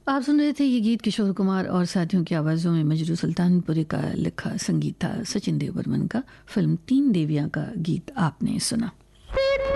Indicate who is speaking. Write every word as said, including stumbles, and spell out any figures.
Speaker 1: आप सुन रहे थे ये गीत किशोर कुमार और साथियों की आवाज़ों में। मजरू सुल्तानपुरी का लिखा संगीत था सचिन देव बर्मन का। फिल्म तीन देवियां का गीत आपने सुना।